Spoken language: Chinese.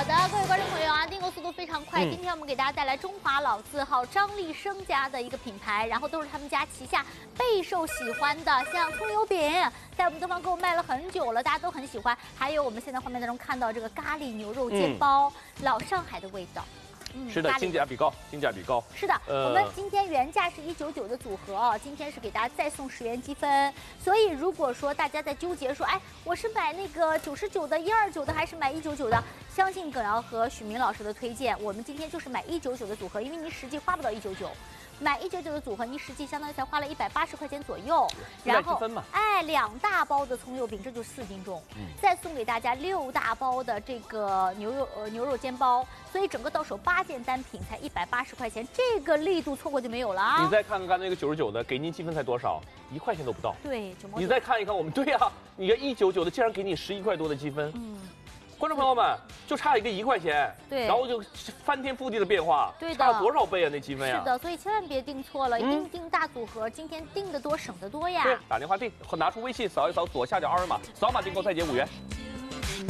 好的，各位观众朋友啊，订购速度非常快。今天我们给大家带来中华老字号张立生家的一个品牌，然后都是他们家旗下备受喜欢的，像葱油饼，在我们东方购物卖了很久了，大家都很喜欢。还有我们现在画面当中看到这个咖喱牛肉煎包，老上海的味道。 是的，性价比高，性价比高。 是的，我们今天原价是199的组合啊，今天是给大家再送10元积分。所以如果说大家在纠结说，哎，我是买那个99的、129的，还是买199的？相信耿瑶和许明老师的推荐，我们今天就是买199的组合，因为您实际花不到199。 买199的组合，您实际相当于才花了180块钱左右，然后哎，2大包的葱油饼，这就4斤重，再送给大家6大包的这个牛肉煎包，所以整个到手8件单品才180块钱，这个力度错过就没有了啊！ 你再看看那个99的，给您积分才多少？1块钱都不到。 对， 你再看一看我们，对呀、你看199的竟然给你11块多的积分，观众朋友们，就差一个1块钱， 对， 然后就翻天覆地的变化， 对的， 差了多少倍啊？那积分呀！ 是的，所以千万别订错了，一定订大组合，今天订得多省得多呀！ 对，打电话订或拿出微信扫一扫左下角二维码，扫码订购再减5元。